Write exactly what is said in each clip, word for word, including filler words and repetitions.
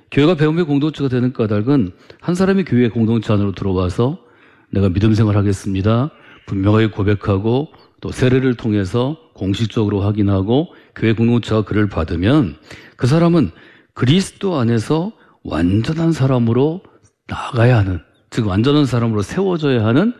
교회가 배움의 공동체가 되는 까닭은 한 사람이 교회 공동체 안으로 들어와서 내가 믿음 생활하겠습니다. 분명하게 고백하고 또 세례를 통해서 공식적으로 확인하고 교회 공동체가 그를 받으면 그 사람은 그리스도 안에서 완전한 사람으로 나아가야 하는, 즉 완전한 사람으로 세워져야 하는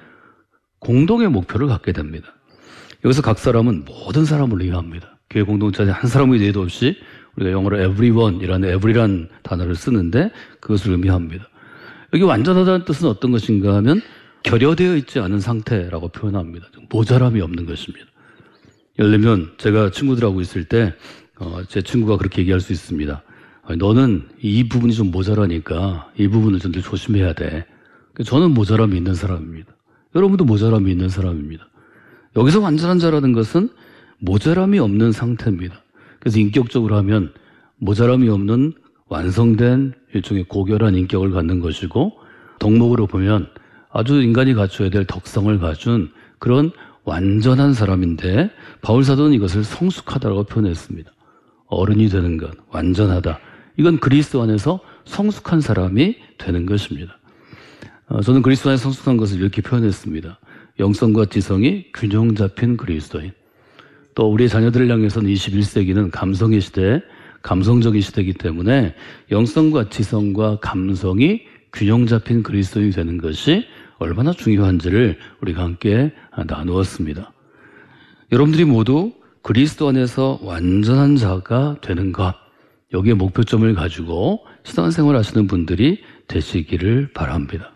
공동의 목표를 갖게 됩니다. 여기서 각 사람은 모든 사람을 의미합니다. 교회 공동체 안에 한 사람의 예도 없이 우리가 영어로 everyone이라는 every란 단어를 쓰는데 그것을 의미합니다. 여기 완전하다는 뜻은 어떤 것인가 하면 결여되어 있지 않은 상태라고 표현합니다. 모자람이 없는 것입니다. 예를 들면 제가 친구들하고 있을 때 어, 제 친구가 그렇게 얘기할 수 있습니다. 너는 이 부분이 좀 모자라니까 이 부분을 좀 더 조심해야 돼. 저는 모자람이 있는 사람입니다. 여러분도 모자람이 있는 사람입니다. 여기서 완전한 자라는 것은 모자람이 없는 상태입니다. 그래서 인격적으로 하면 모자람이 없는 완성된 일종의 고결한 인격을 갖는 것이고, 덕목으로 보면 아주 인간이 갖춰야 될 덕성을 갖춘 그런 완전한 사람인데, 바울사도는 이것을 성숙하다고 표현했습니다. 어른이 되는 것, 완전하다. 이건 그리스도 안에서 성숙한 사람이 되는 것입니다. 어, 저는 그리스도 안에서 성숙한 것을 이렇게 표현했습니다. 영성과 지성이 균형 잡힌 그리스도인. 또 우리의 자녀들을 향해서는 이십일 세기는 감성의 시대, 감성적인 시대이기 때문에 영성과 지성과 감성이 균형 잡힌 그리스도인이 되는 것이 얼마나 중요한지를 우리가 함께 나누었습니다. 여러분들이 모두 그리스도 안에서 완전한 자가 되는 것, 여기에 목표점을 가지고 신앙생활 하시는 분들이 되시기를 바랍니다.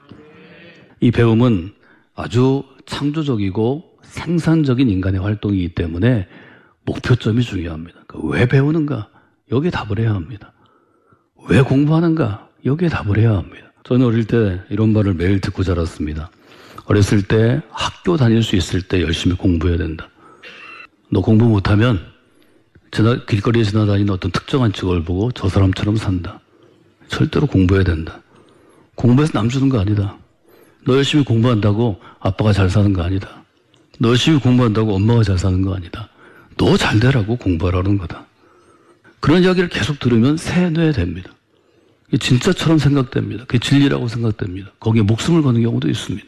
이 배움은 아주 창조적이고 생산적인 인간의 활동이기 때문에 목표점이 중요합니다. 왜 배우는가? 여기에 답을 해야 합니다. 왜 공부하는가? 여기에 답을 해야 합니다. 저는 어릴 때 이런 말을 매일 듣고 자랐습니다. 어렸을 때 학교 다닐 수 있을 때 열심히 공부해야 된다. 너 공부 못하면 지나, 길거리에 지나다니는 어떤 특정한 직업을 보고 저 사람처럼 산다. 절대로 공부해야 된다. 공부해서 남 주는 거 아니다. 너 열심히 공부한다고 아빠가 잘 사는 거 아니다. 너 열심히 공부한다고 엄마가 잘 사는 거 아니다. 너 잘 되라고 공부하라는 거다. 그런 이야기를 계속 들으면 세뇌됩니다. 진짜처럼 생각됩니다. 그게 진리라고 생각됩니다. 거기에 목숨을 거는 경우도 있습니다.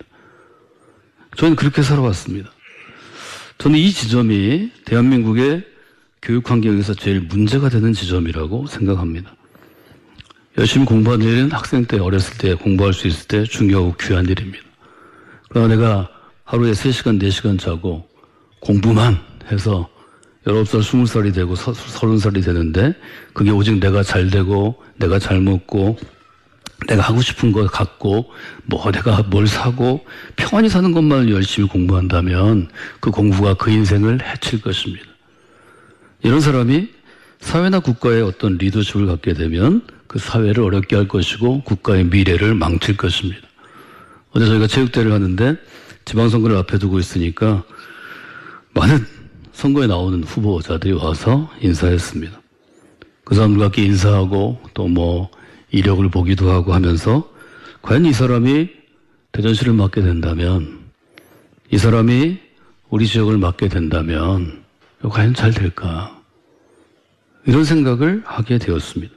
저는 그렇게 살아왔습니다. 저는 이 지점이 대한민국의 교육 환경에서 제일 문제가 되는 지점이라고 생각합니다. 열심히 공부하는 일은 학생 때, 어렸을 때 공부할 수 있을 때 중요하고 귀한 일입니다. 그러나 내가 하루에 세 시간, 네 시간 자고 공부만 해서 열아홉 살, 스무 살이 되고 서른 살이 되는데 그게 오직 내가 잘 되고 내가 잘 먹고 내가 하고 싶은 거 갖고 뭐 내가 뭘 사고 평안히 사는 것만 열심히 공부한다면 그 공부가 그 인생을 해칠 것입니다. 이런 사람이 사회나 국가의 어떤 리더십을 갖게 되면 그 사회를 어렵게 할 것이고 국가의 미래를 망칠 것입니다. 어제 저희가 체육대회를 하는데 지방선거를 앞에 두고 있으니까 많은 선거에 나오는 후보자들이 와서 인사했습니다. 그 사람들과 인사하고 또 뭐 이력을 보기도 하고 하면서 과연 이 사람이 대전시를 맡게 된다면, 이 사람이 우리 지역을 맡게 된다면 과연 잘 될까? 이런 생각을 하게 되었습니다.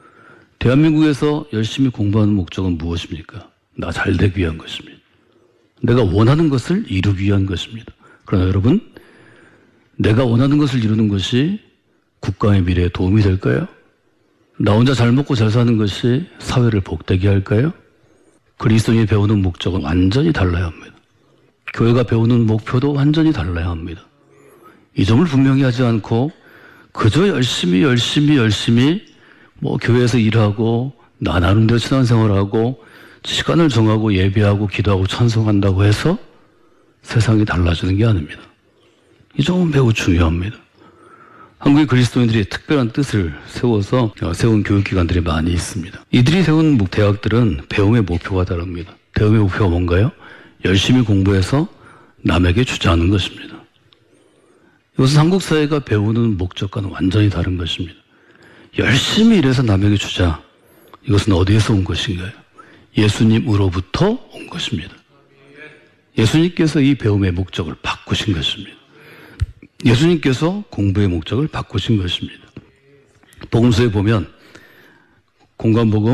대한민국에서 열심히 공부하는 목적은 무엇입니까? 나 잘 되기 위한 것입니다. 내가 원하는 것을 이루기 위한 것입니다. 그러나 여러분, 내가 원하는 것을 이루는 것이 국가의 미래에 도움이 될까요? 나 혼자 잘 먹고 잘 사는 것이 사회를 복되게 할까요? 그리스도인이 배우는 목적은 완전히 달라야 합니다. 교회가 배우는 목표도 완전히 달라야 합니다. 이 점을 분명히 하지 않고 그저 열심히 열심히 열심히 뭐 교회에서 일하고 나 나름대로 신앙생활하고 시간을 정하고 예배하고 기도하고 찬송한다고 해서 세상이 달라지는 게 아닙니다. 이 점은 매우 중요합니다. 한국의 그리스도인들이 특별한 뜻을 세워서 세운 교육기관들이 많이 있습니다. 이들이 세운 대학들은 배움의 목표가 다릅니다. 배움의 목표가 뭔가요? 열심히 공부해서 남에게 주자는 것입니다. 이것은 한국 사회가 배우는 목적과는 완전히 다른 것입니다. 열심히 일해서 남에게 주자. 이것은 어디에서 온 것인가요? 예수님으로부터 온 것입니다. 예수님께서 이 배움의 목적을 바꾸신 것입니다. 예수님께서 공부의 목적을 바꾸신 것입니다. 복음서에 보면 공관복음